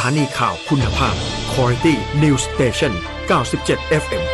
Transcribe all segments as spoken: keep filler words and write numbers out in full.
านีข่าวคุณภาพ Quality News Station เก้าสิบเจ็ด เอฟ เอ็ม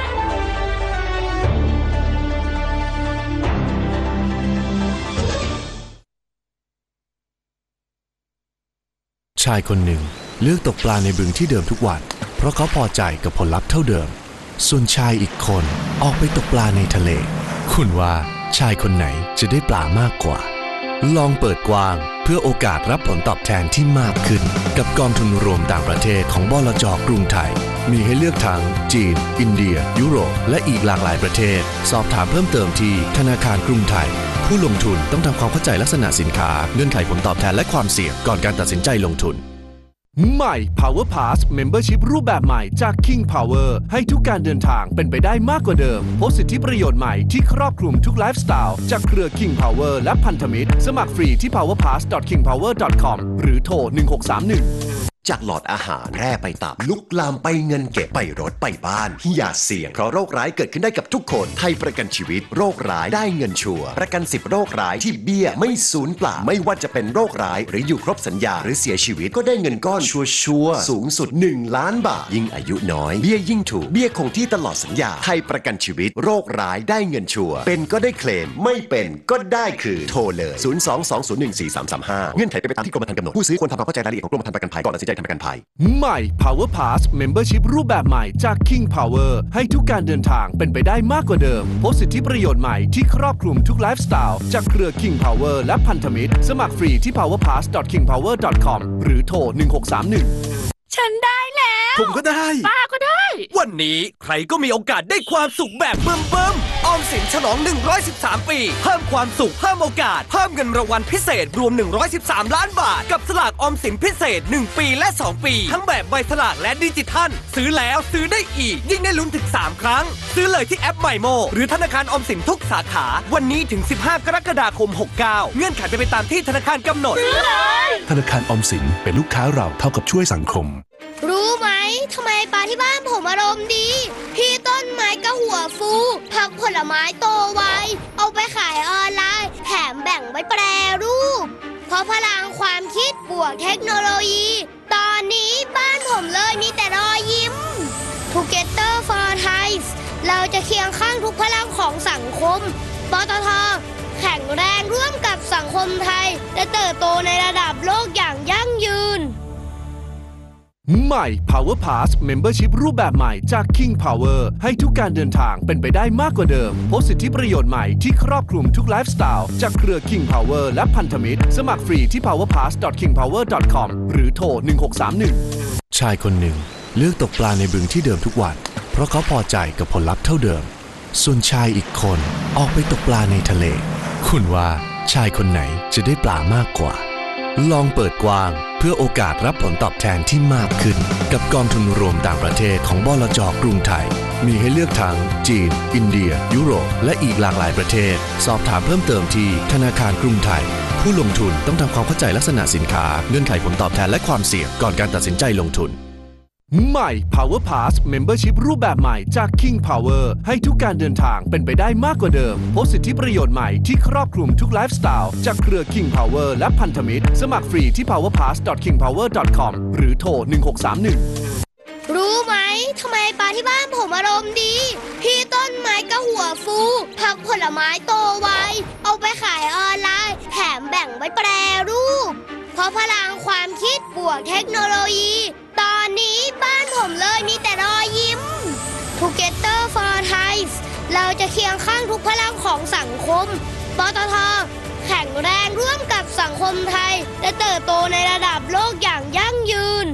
ชายคนหนึ่งเลือกตกปลาในบึงที่เดิมทุกวันเพราะเขาพอใจกับผลลัพธ์เท่าเดิมส่วนชายอีกคนออกไปตกปลาในทะเลคุณว่าชายคนไหนจะได้ปลามากกว่าลองเปิดกว้างเพื่อโอกาสรับผลตอบแทนที่มากขึ้นกับกองทุนรวมต่างประเทศของบลจ.กรุงไทยมีให้เลือกทั้งจีนอินเดียยุโรปและอีกหลากหลายประเทศสอบถามเพิ่มเติมที่ธนาคารกรุงไทยผู้ลงทุนต้องทำความเข้าใจลักษณะสินค้าเงื่อนไขผลตอบแทนและความเสี่ยงก่อนการตัดสินใจลงทุนใหม่ Power Pass Membership รูปแบบใหม่จาก King Power ให้ทุกการเดินทางเป็นไปได้มากกว่าเดิมพบสิทธิประโยชน์ใหม่ที่ครอบคลุมทุกไลฟ์สไตล์จากเครือ King Power และพันธมิตรสมัครฟรีที่ พาวเวอร์พาส ดอท คิงพาวเวอร์ ดอท คอม หรือโทรหนึ่งหกสามหนึ่งจากหลอดอาหารแพร่ไปตับลุกลามไปเงินเก็บไปรถไปบ้านอย่าเสี่ยงเพราะโรคร้ายเกิดขึ้นได้กับทุกคนไทยประกันชีวิตโรคร้ายได้เงินชัวร์ประกันสิบโรคร้ายที่เบี้ยไม่สูญเปล่าไม่ว่าจะเป็นโรคร้ายหรืออยู่ครบสัญญาหรือเสียชีวิตก็ได้เงินก้อนชัวร์ๆสูงสุดหนึ่งล้านบาทยิ่งอายุน้อยเบี้ยยิ่งถูกเบี้ยคงที่ตลอดสัญญาไทยประกันชีวิตโรคร้ายได้เงินชัวร์เป็นก็ได้เคลมไม่เป็นก็ได้คือโทรเลยศูนย์ สอง สอง ศูนย์ หนึ่ง สี่ สาม สาม ห้าเงื่อนไขเป็นไปตามที่กรมธรรม์กำหนดผู้ซื้อควรทำความเข้าใจรายละเอียดของกรมธรรม์ประกันภัยก่อนตัดสินใจทำประกันภัยใหม่ Power Pass Membership รูปแบบใหม่จาก King Power ให้ทุกการเดินทางเป็นไปได้มากกว่าเดิมพบสิทธิประโยชน์ใหม่ที่ครอบคลุมทุกไลฟ์สไตล์จากเครือ King Power และพันธมิตรสมัครฟรีที่ พาวเวอร์พาส ดอท คิงพาวเวอร์ ดอท คอม หรือโทรหนึ่งหกสามหนึ่งฉันได้แล้วผมก็ได้ป้าก็ได้วันนี้ใครก็มีโอกาสได้ความสุขแบบเบิ่มๆออมสินฉลองหนึ่งร้อยสิบสามปีเพิ่มความสุขเพิ่มโอกาสเพิ่มเงินรางวัลพิเศษรวมหนึ่งร้อยสิบสามล้านบาทกับสลากออมสินพิเศษหนึ่งปีและสองปีทั้งแบบใบสลากและดิจิทัลซื้อแล้วซื้อได้อีกยิ่งได้ลุ้นถึงสามครั้งซื้อเลยที่แอป ไมโม หรือธนาคารออมสินทุกสาขาวันนี้ถึงสิบห้ากรกฎาคมหกเก้าเงื่อนไขเป็นไปตามที่ธนาคารกำหนดซื้อเลยธนาคารออมสินเป็นลูกค้าเราเท่ากับช่วยสังคมรู้ไหมทำไมปลาที่บ้านผมอารมณ์ดีพี่ต้นไม้ก็หัวฟูผักผลไม้โตไวเอาไปขายออนไลน์แถมแบ่งไว้แปรรูปเพราะพลังความคิดบวกเทคโนโลยีตอนนี้บ้านผมเลยมีแต่รอยยิ้ม Together for Thai เราจะเคียงข้างทุกพลังของสังคมปตท.แข็งแรงร่วมกับสังคมไทยและเติบโตในระดับโลกอย่างยั่งยืนใหม่ Power Pass Membership รูปแบบใหม่จาก King Power ให้ทุกการเดินทางเป็นไปได้มากกว่าเดิมพบสิทธิประโยชน์ใหม่ที่ครอบคลุมทุกไลฟ์สไตล์จากเครือ King Power และพันธมิตรสมัครฟรีที่ พาวเวอร์พาส ดอท คิงพาวเวอร์ ดอท คอม หรือโทรหนึ่งหกสามหนึ่งชายคนหนึ่งเลือกตกปลาในบึงที่เดิมทุกวันเพราะเขาพอใจกับผลลัพธ์เท่าเดิมส่วนชายอีกคนออกไปตกปลาในทะเลคุณว่าชายคนไหนจะได้ปลามากกว่าลองเปิดกว้างเพื่อโอกาสรับผลตอบแทนที่มากขึ้นกับกองทุนรวมต่างประเทศของบลจ.กรุงไทยมีให้เลือกทั้งจีนอินเดียยุโรปและอีกหลากหลายประเทศสอบถามเพิ่มเติมที่ธนาคารกรุงไทยผู้ลงทุนต้องทำความเข้าใจลักษณะสินค้าเงื่อนไขผลตอบแทนและความเสี่ยงก่อนการตัดสินใจลงทุนใหม่ Power Pass Membership รูปแบบใหม่จาก King Power ให้ทุกการเดินทางเป็นไปได้มากกว่าเดิมพบสิทธิประโยชน์ใหม่ที่ครอบคลุมทุกไลฟ์สไตล์จากเครือ King Power และพันธมิตรสมัครฟรีที่ พาวเวอร์พาส ดอท คิงพาวเวอร์ ดอท คอม หรือโทรหนึ่งหกสามหนึ่งรู้ไหมทำไมปลาที่บ้านผมอารมณ์ดีพี่ต้นไม้ก็หัวฟูผักผลไม้โตไวเอาไปขายออนไลน์แถมแบ่งไว้แปรรูปเพราะพลังความคิดบวกเทคโนโลยีตอนนี้บ้านผมเลยมีแต่รอยยิ้ม Together for Thai เราจะเคียงข้างทุกพลังของสังคมปตท.แข็งแรงร่วมกับสังคมไทยและเติบโตในระดับโลกอย่างยั่งยืน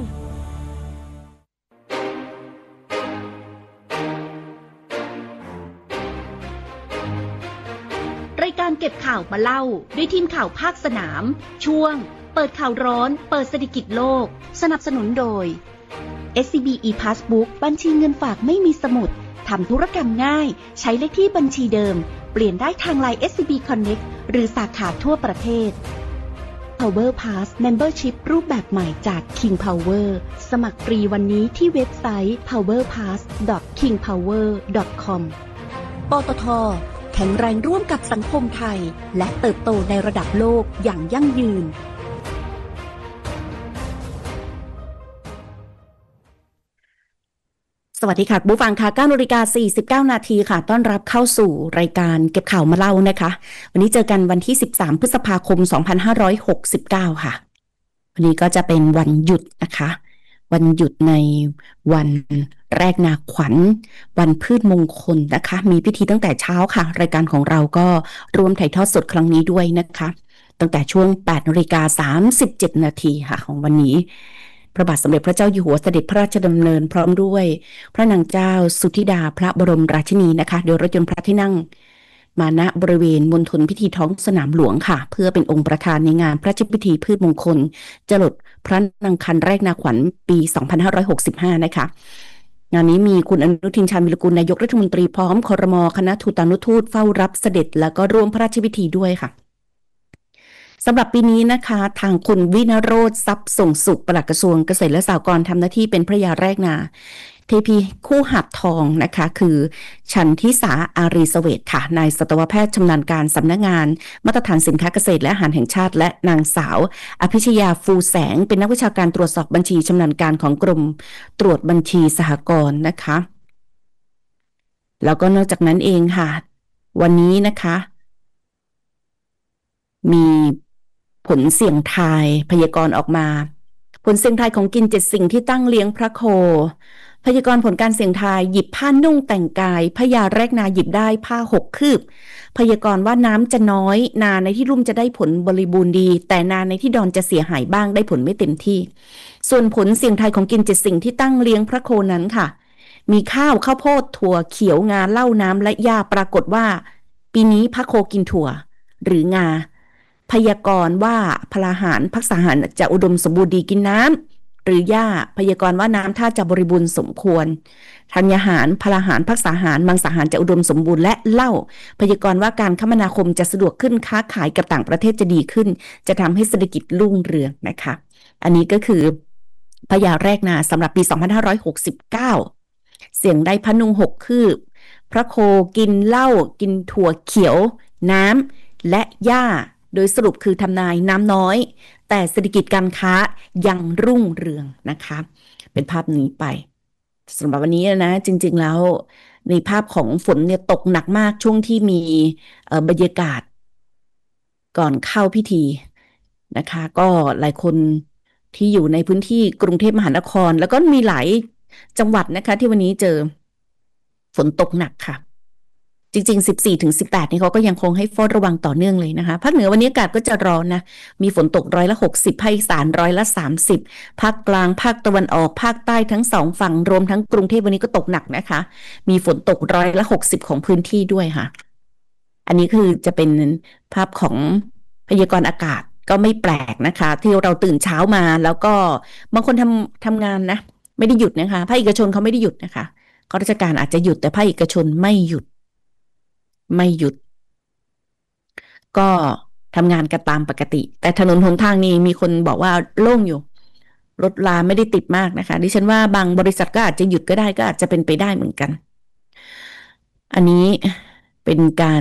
รายการเก็บข่าวมาเล่าด้วยทีมข่าวภาคสนามช่วงเปิดข่าวร้อนเปิดเศรษฐกิจโลกสนับสนุนโดย เอส ซี บี e-Passbook บัญชีเงินฝากไม่มีสมุดทำธุรกรรมง่ายใช้เลขที่บัญชีเดิมเปลี่ยนได้ทาง ไลน์ เอส ซี บี Connect หรือสาขาทั่วประเทศ Power Pass Membership รูปแบบใหม่จาก King Power สมัครฟรีวันนี้ที่เว็บไซต์ พาวเวอร์พาส ดอท คิงพาวเวอร์ ดอท คอม ปตท.แข็งแรงร่วมกับสังคมไทยและเติบโตในระดับโลกอย่างยั่งยืนสวัสดีค่ะผู้ฟังค่ะ เก้านาฬิกาสี่สิบเก้านาทีค่ะต้อนรับเข้าสู่รายการเก็บข่าวมาเล่านะคะวันนี้เจอกันวันที่สิบสามพฤษภาคมสองพันห้าร้อยหกสิบเก้าค่ะวันนี้ก็จะเป็นวันหยุดนะคะวันหยุดในวันแรกนาขวัญวันพืชมงคลนะคะมีพิธีตั้งแต่เช้าค่ะรายการของเราก็ร่วมถ่ายทอดสดครั้งนี้ด้วยนะคะตั้งแต่ช่วง แปดนาฬิกาสามสิบเจ็ดนาทีค่ะของวันนี้พระบาทสมเด็จพระเจ้าอยู่หัวเสด็จพระราชดำเนินพร้อมด้วยพระนางเจ้าสุธิดาพระบรมราชินีนะคะโดยรถยนต์พระที่นั่งมาณบริเวณมณฑลพิธีท้องสนามหลวงค่ะเพื่อเป็นองค์ประธานในงานพระราชพิธีพืชมงคลจรดพระนางคันแรกนาขวัญปีสองพันห้าร้อยหกสิบห้านะคะงานนี้มีคุณอนุทินชาญวิรกูลนายกรัฐมนตรีพร้อมครม.คณะทูตานุทูตเฝ้ารับเสด็จแล้วก็ร่วมพระราชพิธีด้วยค่ะสำหรับปีนี้นะคะทางคุณวินโรจน์ทรัพย์ส่งสุขปลัดกระทรวงเกษตรและสหกรณ์ทำหน้าที่เป็นพระยาแรกนาเทพีคู่หับทองนะคะคือชันทิสาอารีเสวตค่ะนายสัตวแพทย์ชำนาญการสำนักงานมาตรฐานสินค้าเกษตรและอาหารแห่งชาติและนางสาวอภิชยาฟูแสงเป็นนักวิชาการตรวจสอบบัญชีชำนาญการของกรมตรวจบัญชีสหกรณ์นะคะแล้วก็นอกจากนั้นเองค่ะวันนี้นะคะมีผลเสี่ยงทายพยากรณ์ออกมาผลเสี่ยงทายของกินเจ็ดสิ่งที่ตั้งเลี้ยงพระโคพยากรณ์ผลการเสี่ยงทายหยิบผ้านุ่งแต่งกายพญาแรกนาหยิบได้ผ้าหกคืบพยากรณ์ว่าน้ำจะน้อยนาในที่ลุ่มจะได้ผลบริบูรณ์ดีแต่นาในที่ดอนจะเสียหายบ้างได้ผลไม่เต็มที่ส่วนผลเสี่ยงทายของกินเจ็ดสิ่งที่ตั้งเลี้ยงพระโคนั้นค่ะมีข้าวข้าวโพดถั่วเขียวงาเหล้าน้ำและหญ้าปรากฏว่าปีนี้พระโคกินถั่วหรืองาพยากรณ์ว่าพลาหารภักษาหารจะอุดมสมบูรณ์ดีกินน้ำหรือหญ้าพยากรณ์ว่าน้ำถ้าจะบริบูรณ์สมควรธัญญาหารพลาหารภักษาหารมังสาหารจะอุดมสมบูรณ์และเหล้าพยากรณ์ว่าการคมนาคมจะสะดวกขึ้นค้าขายกับต่างประเทศจะดีขึ้นจะทำให้เศรษฐกิจรุ่งเรืองนะคะอันนี้ก็คือพยาแรกนาสำหรับปีสองพันห้าร้อยหกสิบเก้าเสียงได้พนุงหกคืบพระโคกินเหล้ากินถั่วเขียวน้ำและหญ้าโดยสรุปคือทำนายน้ำน้อยแต่เศรษฐกิจการค้ายังรุ่งเรืองนะคะเป็นภาพนี้ไปสำหรับวันนี้นะจริงๆแล้วในภาพของฝนเนี่ยตกหนักมากช่วงที่มีบรรยากาศก่อนเข้าพิธีนะคะก็หลายคนที่อยู่ในพื้นที่กรุงเทพมหานครแล้วก็มีหลายจังหวัดนะคะที่วันนี้เจอฝนตกหนักค่ะจริงๆ สิบสี่ถึงสิบแปด นี่เขาก็ยังคงให้เฝ้าระวังต่อเนื่องเลยนะคะภาคเหนือวันนี้อากาศก็จะร้อนนะมีฝนตกร้อยละหกสิบภาคอีสานร้อยละสามสิบภาคกลางภาคตะวันออกภาคใต้ทั้งสองฝั่งรวมทั้งกรุงเทพวันนี้ก็ตกหนักนะคะมีฝนตกร้อยละหกสิบของพื้นที่ด้วยค่ะอันนี้คือจะเป็นภาพของพยากรณ์อากาศก็ไม่แปลกนะคะที่เราตื่นเช้ามาแล้วก็บางคนทำทำงานนะไม่ได้หยุดนะคะภาคเอกชนเขาไม่ได้หยุดนะคะข้าราชการอาจจะหยุดแต่ภาคเอกชนไม่หยุดไม่หยุดก็ทำงานกันตามปกติแต่ถนนหนทางนี้มีคนบอกว่าโล่งอยู่รถลาไม่ได้ติดมากนะคะดิฉันว่าบางบริษัทก็อาจจะหยุดก็ได้ก็อาจจะเป็นไปได้เหมือนกันอันนี้เป็นการ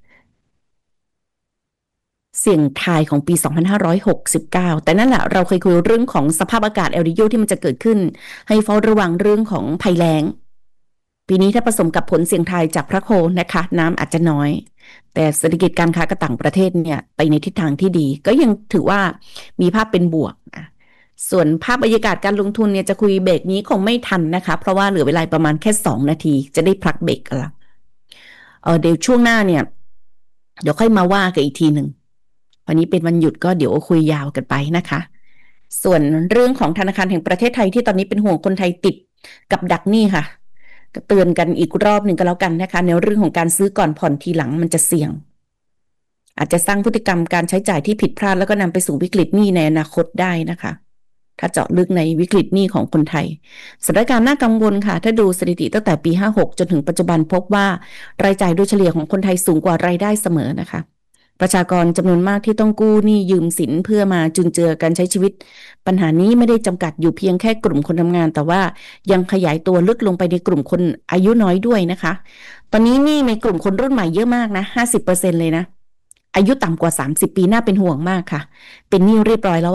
เสี่ยงทายของปีสองพันห้าร้อยหกสิบเก้าแต่นั่นแหละเราเคยคุยเรื่องของสภาพอากาศเอลนิโญที่มันจะเกิดขึ้นให้เฝ้าระวังเรื่องของภัยแล้งปีนี้ถ้าผสมกับผลเสี่ยงทายจากพระโคนะคะน้ำอาจจะน้อยแต่เศรษฐกิจการค้ากับต่างประเทศเนี่ยไปในทิศทางที่ดีก็ยังถือว่ามีภาพเป็นบวกนะส่วนภาพบรรยากาศการลงทุนเนี่ยจะคุยเบรกนี้คงไม่ทันนะคะเพราะว่าเหลือเวลาประมาณแค่สองนาทีจะได้พักเบรกกันละเออเดี๋ยวช่วงหน้าเนี่ยเดี๋ยวค่อยมาว่ากันอีกทีหนึ่งวันนี้เป็นวันหยุดก็เดี๋ยวคุยยาวกันไปนะคะส่วนเรื่องของธนาคารแห่งประเทศไทยที่ตอนนี้เป็นห่วงคนไทยติดกับดักหนี้ค่ะก็เตือนกันอีกรอบหนึ่งก็แล้วกันนะคะในเรื่องของการซื้อก่อนผ่อนทีหลังมันจะเสี่ยงอาจจะสร้างพฤติกรรมการใช้จ่ายที่ผิดพลาดแล้วก็นำไปสู่วิกฤตหนี้ในอนาคตได้นะคะถ้าเจาะลึกในวิกฤตหนี้ของคนไทยสถานการณ์น่ากังวลค่ะถ้าดูสถิติตั้งแต่ปีห้าหกจนถึงปัจจุบันพบว่ารายจ่ายโดยเฉลี่ยของคนไทยสูงกว่ารายได้เสมอนะคะประชากรจำนวนมากที่ต้องกู้หนี้ยืมสินเพื่อมาจุนเจือการใช้ชีวิตปัญหานี้ไม่ได้จำกัดอยู่เพียงแค่กลุ่มคนทำงานแต่ว่ายังขยายตัวลึกลงไปในกลุ่มคนอายุน้อยด้วยนะคะตอนนี้หนี้ในกลุ่มคนรุ่นใหม่เยอะมากนะ ห้าสิบเปอร์เซ็นต์ เลยนะอายุต่ำกว่าสามสิบปีน่าเป็นห่วงมากค่ะเป็นหนี้เรียบร้อยแล้วอะ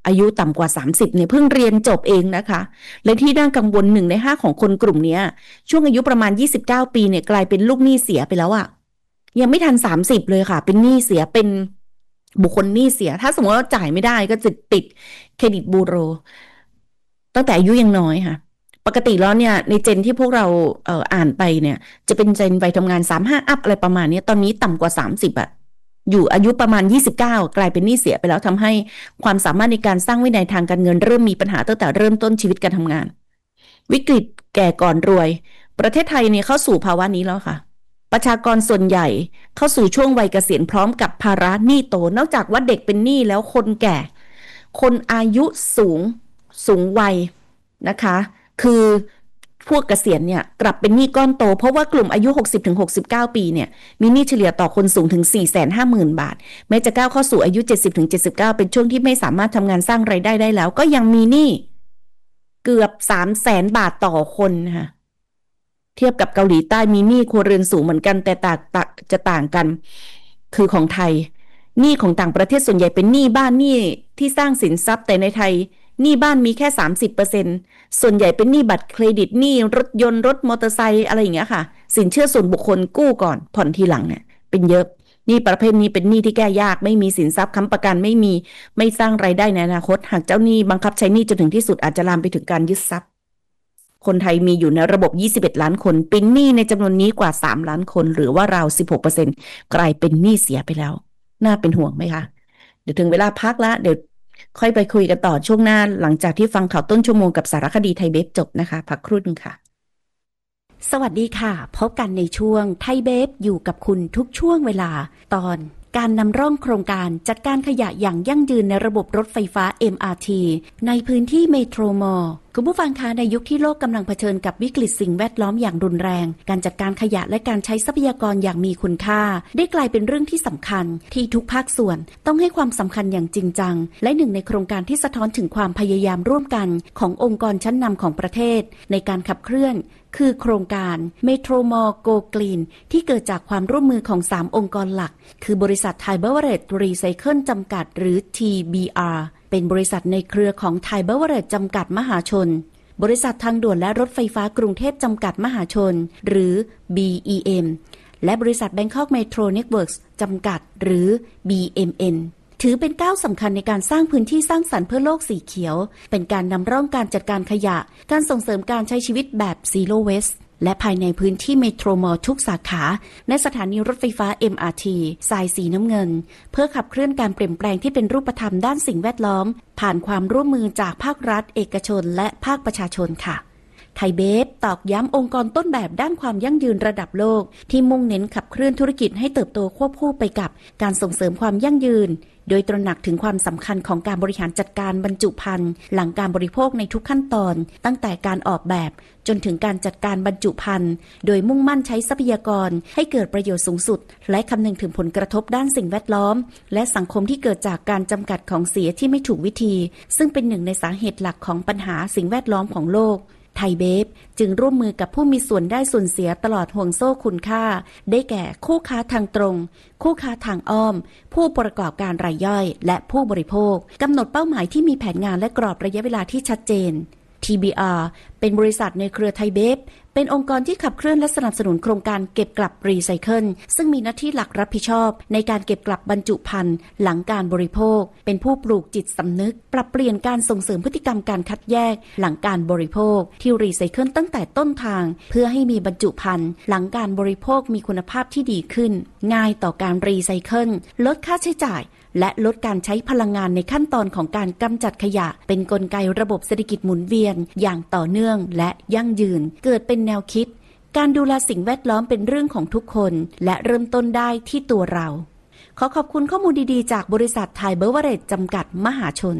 อายุต่ำกว่าสามสิบเนี่ยเพิ่งเรียนจบเองนะคะและที่น่ากังวลหนึ่งในห้าของคนกลุ่มนี้ช่วงอายุประมาณยี่สิบเก้าปีเนี่ยกลายเป็นลูกหนี้เสียไปแล้วอะยังไม่ทันสามสิบเลยค่ะเป็นหนี้เสียเป็นบุคคลหนี้เสียถ้าสมมติว่าจ่ายไม่ได้ก็จะติดเครดิตบูโรตั้งแต่อายุยังน้อยค่ะปกติแล้วเนี่ยในเจนที่พวกเราเอ่ออ่านไปเนี่ยจะเป็นเจนวัยทำงานสามสิบห้าอัพอะไรประมาณนี้ตอนนี้ต่ำกว่าสามสิบอะอยู่อายุประมาณยี่สิบเก้ากลายเป็นหนี้เสียไปแล้วทำให้ความสามารถในการสร้างวินัยทางการเงินเริ่มมีปัญหาตั้งแต่เริ่มต้นชีวิตการทำงานวิกฤตแก่ก่อนรวยประเทศไทยเนี่ยเข้าสู่ภาวะนี้แล้วค่ะประชากรส่วนใหญ่เข้าสู่ช่วงวัยเกษียณพร้อมกับภาระหนี้โตนอกจากว่าเด็กเป็นหนี้แล้วคนแก่คนอายุสูงสูงวัยนะคะคือพวกเกษียณเนี่ยกลับเป็นหนี้ก้อนโตเพราะว่ากลุ่มอายุ หกสิบถึงหกสิบเก้า ปีเนี่ยมีหนี้เฉลี่ยต่อคนสูงถึง สี่แสนห้าหมื่น บาทแม้จะก้าวเข้าสู่อายุ เจ็ดสิบถึงเจ็ดสิบเก้า เป็นช่วงที่ไม่สามารถทำงานสร้างรายได้ได้แล้วก็ยังมีหนี้เกือบ สามแสน บาทต่อคนนะคะเทียบกับเกาหลีใต้มีหนี้ครัวเรือนสูงเหมือนกันแต่ต่างจะต่างกันคือของไทยหนี้ของต่างประเทศส่วนใหญ่เป็นหนี้บ้านหนี้ที่สร้างสินทรัพย์แต่ในไทยหนี้บ้านมีแค่ สามสิบเปอร์เซ็นต์ ส่วนใหญ่เป็นหนี้บัตรเครดิตหนี้รถยนต์รถมอเตอร์ไซค์อะไรอย่างเงี้ยค่ะสินเชื่อส่วนบุคคลกู้ก่อนผ่อนทีหลังเนี่ยเป็นเยอะหนี้ประเภทนี้เป็นหนี้ที่แก้ยากไม่มีสินทรัพย์ค้ำประกันไม่มีไม่สร้างรายได้ในอนาคตหากเจ้าหนี้บังคับใช้หนี้จนถึงที่สุดอาจจะลามไปถึงการยึดทรัพย์คนไทยมีอยู่ในระบบยี่สิบเอ็ดล้านคนเป็นหนี้ในจำนวนนี้กว่าสามล้านคนหรือว่าราว สิบหกเปอร์เซ็นต์ กลายเป็นหนี้เสียไปแล้วน่าเป็นห่วงไหมคะเดี๋ยวถึงเวลาพักละเดี๋ยวค่อยไปคุยกันต่อช่วงหน้าหลังจากที่ฟังข่าวต้นชั่วโมงกับสารคดีไทยเบฟจบนะคะพักครู่นึงค่ะสวัสดีค่ะพบกันในช่วงไทยเบฟอยู่กับคุณทุกช่วงเวลาตอนการนำร่องโครงการจัดการขยะอย่างยั่งยืนในระบบรถไฟฟ้า เอ็ม อาร์ ที ในพื้นที่เมโทรมอลล์คุณผู้ฟังคะในยุคที่โลกกำลังเผชิญกับวิกฤตสิ่งแวดล้อมอย่างรุนแรงการจัดการขยะและการใช้ทรัพยากรอย่างมีคุณค่าได้กลายเป็นเรื่องที่สำคัญที่ทุกภาคส่วนต้องให้ความสำคัญอย่างจริงจังและหนึ่งในโครงการที่สะท้อนถึงความพยายามร่วมกันขององค์กรชั้นนำของประเทศในการขับเคลื่อนคือโครงการ Metro Mall Go Green ที่เกิดจากความร่วมมือของสามองค์กรหลักคือบริษัท Thai Beverage Recycle จำกัดหรือ ที บี อาร์ เป็นบริษัทในเครือของ Thai Beverage จำกัดมหาชนบริษัททางด่วนและรถไฟฟ้ากรุงเทพจำกัดมหาชนหรือ บี อี เอ็ม และบริษัท Bangkok Metro Networks จำกัดหรือ บี เอ็ม เอ็น ถือเป็นก้าวสำคัญในการสร้างพื้นที่สร้างสรรค์เพื่อโลกสีเขียวเป็นการนำร่องการจัดการขยะการส่งเสริมการใช้ชีวิตแบบ Zero Waste และภายในพื้นที่เมโทรมอลล์ทุกสาขาในสถานีรถไฟฟ้า เอ็ม อาร์ ที สายสีน้ำเงินเพื่อขับเคลื่อนการเปลี่ยนแปลงที่เป็นรูปธรรมด้านสิ่งแวดล้อมผ่านความร่วมมือจากภาครัฐเอกชนและภาคประชาชนค่ะไทยเบฟตอกย้ำองค์กรต้นแบบด้านความยั่งยืนระดับโลกที่มุ่งเน้นขับเคลื่อนธุรกิจให้เติบโตควบคู่ไปกับการส่งเสริมความยั่งยืนโดยตระหนักถึงความสำคัญของการบริหารจัดการบรรจุภัณฑ์หลังการบริโภคในทุกขั้นตอนตั้งแต่การออกแบบจนถึงการจัดการบรรจุภัณฑ์โดยมุ่งมั่นใช้ทรัพยากรให้เกิดประโยชน์สูงสุดและคำนึงถึงผลกระทบด้านสิ่งแวดล้อมและสังคมที่เกิดจากการจำกัดของเสียที่ไม่ถูกวิธีซึ่งเป็นหนึ่งในสาเหตุหลักของปัญหาสิ่งแวดล้อมของโลกไทยเบฟจึงร่วมมือกับผู้มีส่วนได้ส่วนเสียตลอดห่วงโซ่คุณค่าได้แก่คู่ค้าทางตรงคู่ค้าทางอ้อมผู้ประกอบการรายย่อยและผู้บริโภคกำหนดเป้าหมายที่มีแผนงานและกรอบระยะเวลาที่ชัดเจน ที บี อาร์ เป็นบริษัทในเครือไทยเบฟเป็นองค์กรที่ขับเคลื่อนและสนับสนุนโครงการเก็บกลับรีไซเคิลซึ่งมีหน้าที่หลักรับผิดชอบในการเก็บกลับบรรจุภัณฑ์หลังการบริโภคเป็นผู้ปลูกจิตสำนึกปรับเปลี่ยนการส่งเสริมพฤติกรรมการคัดแยกหลังการบริโภคที่รีไซเคิลตั้งแต่ต้นทางเพื่อให้มีบรรจุภัณฑ์หลังการบริโภคมีคุณภาพที่ดีขึ้นง่ายต่อการรีไซเคิลลดค่าใช้จ่ายและลดการใช้พลังงานในขั้นตอนของการกำจัดขยะเป็นกลไกระบบเศรษฐกิจหมุนเวียนอย่างต่อเนื่องและยั่งยืนเกิดเป็นแนวคิดการดูแลสิ่งแวดล้อมเป็นเรื่องของทุกคนและเริ่มต้นได้ที่ตัวเราขอขอบคุณข้อมูลดีๆจากบริษัทไทยเบเวอเรจจำกัดมหาชน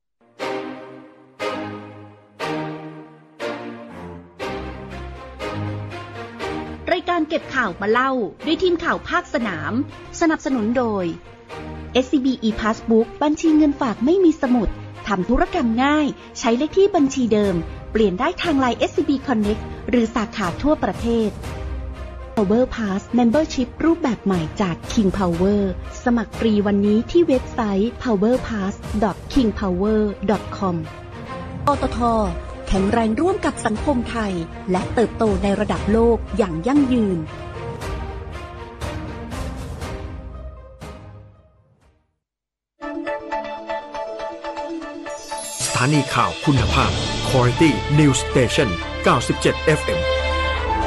รายการเก็บข่าวมาเล่าด้วยทีมข่าวภาคสนามสนับสนุนโดย เอส ซี บี e-Passbook บัญชีเงินฝากไม่มีสมุดทำธุรกรรมง่ายใช้เลขที่บัญชีเดิมเปลี่ยนได้ทางไลน์ เอส ซี บี Connect หรือสาขาทั่วประเทศ Power Pass Membership รูปแบบใหม่จาก King Power สมัครฟรีวันนี้ที่เว็บไซต์ พาวเวอร์พาส ดอท คิงพาวเวอร์ ดอท คอม ปตท.แข็งแรงร่วมกับสังคมไทยและเติบโตในระดับโลกอย่างยั่งยืนสถานีข่าวคุณภาพ Quality News Station เก้าสิบเจ็ด เอฟ เอ็ม